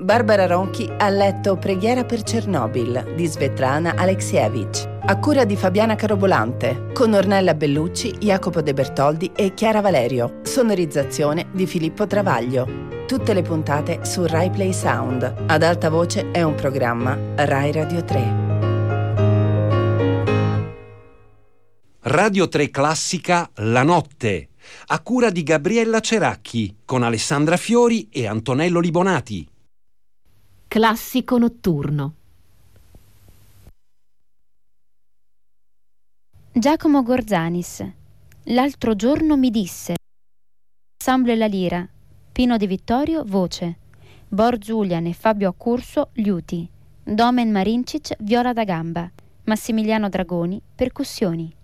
Barbara Ronchi ha letto Preghiera per Chernobyl di Svetlana Alexievich, a cura di Fabiana Carobolante, con Ornella Bellucci, Jacopo De Bertoldi e Chiara Valerio. Sonorizzazione di Filippo Travaglio. Tutte le puntate su Rai Play Sound. Ad alta voce è un programma Rai Radio 3. Radio 3 Classica La Notte, a cura di Gabriella Ceracchi, con Alessandra Fiori e Antonello Libonati. Classico notturno. Giacomo Gorzanis. L'altro giorno mi disse. Ensemble La Lira. Pino Di Vittorio, voce. Bor Giulian e Fabio Accurso, liuti. Domen Marincic, viola da gamba. Massimiliano Dragoni, percussioni.